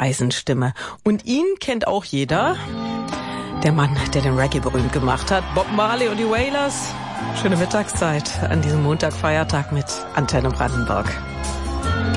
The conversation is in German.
Eisenstimme. Und ihn kennt auch jeder. Der Mann, der den Reggae berühmt gemacht hat. Bob Marley und die Wailers. Schöne Mittagszeit an diesem Montag, Feiertag mit Antenne Brandenburg.